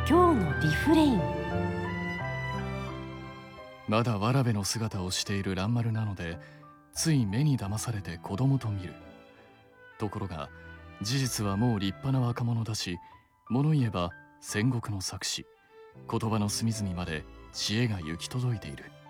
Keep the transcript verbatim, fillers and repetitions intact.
今日のリフレイン。 まだわらべの姿をしている蘭丸なので、つい目に騙されて子供と見る。ところが事実はもう立派な若者だし、物言えば戦国の策士、言葉の隅々まで知恵が行き届いている。